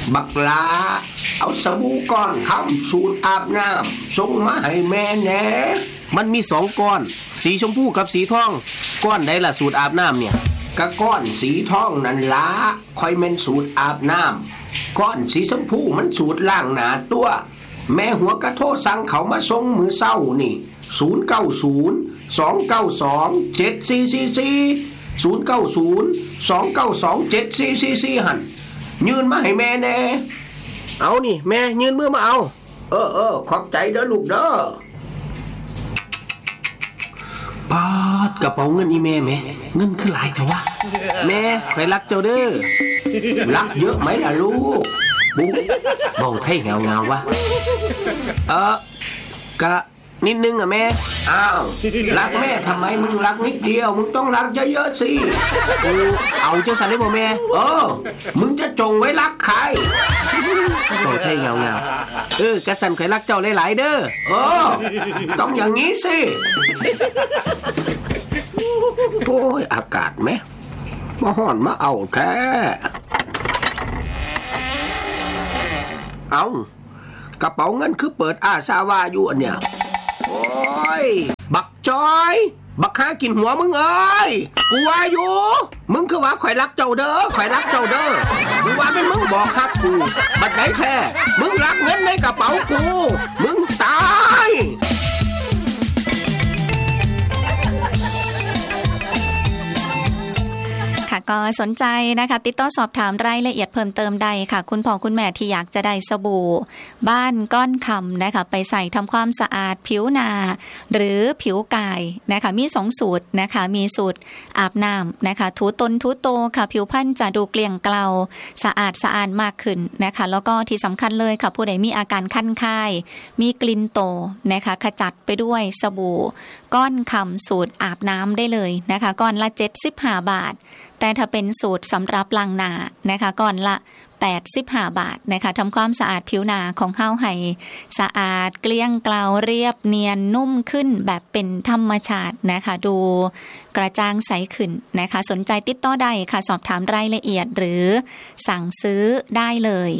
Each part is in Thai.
บักลาเอาสบู่ก้อนคำสูตรอาบน้ำส่งมาให้แม่แหน่มันมี2ก้อนสีชมพูกับสีทองก้อนใดล่ะสูตรอาบน้ำเนี่ยกะก้อนสีทองนั่นล่ะค่อยแม่นสูตรอาบน้ำก้อนสีชมพูมันสูตรล้างหน้าตัวแม่หัวกะโทรสั่งเขามาส่งมื้อเช้านี่090-292-7444 หั่นยืนมาให้แม่แน่เอานี่แม่ยืนมือมาเอาขอบใจเด้อลูกเด้อปาดกระเป๋าเงินอีแม่แม่เงินคือหลายเถอะวะแม่ใครรักเจ้าเด้อรักเยอะไหมล่ะลูกบุ๊มองไทยเงาๆวะกะนิดนึงอ่ะแม่อ้าวรักแม่ทำไมมึงรักนิดเดียวมึงต้องรักเยอะๆสิเอาเจ้าสันได้บ่แม่มึงจะจงไว้รักใครมองไทยเงาๆกะสันใครรักเจ้าหลายๆเด้อต้องอย่างนี้สิโอ้ยอากาศแม่มาฮ้อนมาเอาแท้เอากระเป๋าเงินคือเปิดอาซาวาอยู่อันเนี่ยโอ้ยบักจอยบักหากินหัวมึงเอ้ยกูว่าอยู่มึงคือว่าข่อยรักเจ้าเด้อกูว่าเป็นมึงบอกฮักกูบัดไหนแท้มึงรักเงินในกระเป๋ากูมึงตายค่ะก็สนใจนะคะติดต่อสอบถามรายละเอียดเพิ่มเติมได้ค่ะคุณพ่อคุณแม่ที่อยากจะได้สบู่บ้านก้อนคำนะคะไปใส่ทำความสะอาดผิวหน้าหรือผิวกายนะคะมี2สูตรนะคะมีสูตรอาบน้ำนะคะถูตนถูโตค่ะผิวพรรณจะดูเกลี้ยงเกลาสะอาดมากขึ้นนะคะแล้วก็ที่สำคัญเลยค่ะผู้ใดมีอาการคันคายมีกลิ่นโตนะคะขจัดไปด้วยสบู่ก้อนคำสูตรอาบน้ำได้เลยนะคะก้อนละ75 บาทแต่ถ้าเป็นสูตรสำหรับล้างหน้านะคะก่อนละ85 บาทนะคะทำความสะอาดผิวหน้าของเฮาให้สะอาดเกลี้ยงเกลาเรียบเนียนนุ่มขึ้นแบบเป็นธรรมชาตินะคะดูกระจ่างใสขึ้นนะคะสนใจติดต่อได้ค่ะสอบถามรายละเอียดหรือสั่งซื้อได้เลย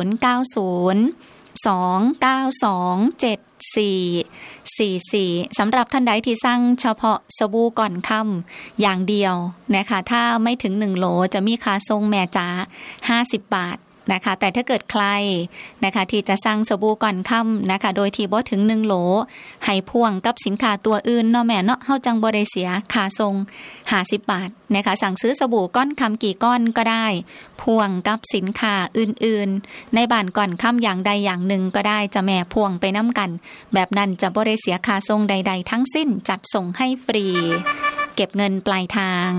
090-292-7444สำหรับท่านใดที่สั่งเฉพาะสบู่ก่อนค่ำอย่างเดียวนะคะถ้าไม่ถึง1โหลจะมีค่าส่งแม่จ๋า50 บาทนะคะแต่ถ้าเกิดใครนะคะที่จะสั่งสบู่ก่อนค่ำนะคะโดยที่บ่ถึง1โหลให้พ่วงกับสินค้าตัวอื่นเนาะแม่เนาะเฮาจังบ่ได้เสียค่าส่ง50 บาทนะคะสั่งซื้อสบู่ก้อนค่ำกี่ก้อนก็ได้พ่วงกับสินค้าอื่นๆในบ้านก่อนค่ำอย่างใดอย่างหนึ่งก็ได้จะแม่พ่วงไปน้ำกันแบบนั้นจะบ่ได้เสียค่าส่งใดๆทั้งสิ้นจัดส่งให้ฟรีเก็บเงินปลายทาง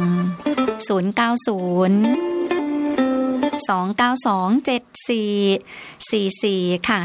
090-292-7444ค่ะ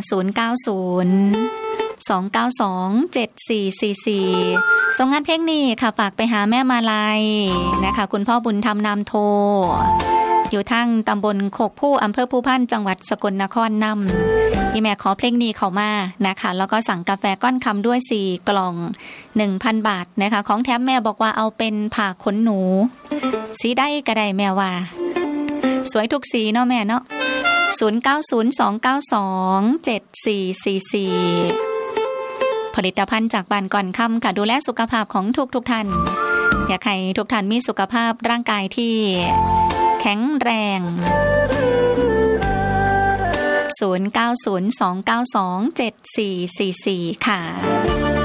090-292-7444ส่งงานเพลงนี้ค่ะฝากไปหาแม่มาลัยนะคะคุณพ่อบุญธรรมนามโทอยู่ทางตำบลโคกผู้อำเภอภูพานจังหวัดสกลนครนำที่แม่ขอเพลงนี้เข้ามานะคะแล้วก็สั่งกาแฟก้อนคำด้วย4 กล่อง 1,000 บาทนะคะของแถมแม่บอกว่าเอาเป็นผ้าขนหนูสีได้ก็ได้แม่ว่าสวยทุกสีเนาะแม่เนาะ090-292-7444ผลิตภัณฑ์จากบ้านก่อนค่ำค่ะดูแลสุขภาพของทุกท่านอยากให้ทุกท่านมีสุขภาพร่างกายที่แข็งแรง090-292-7444ค่ะ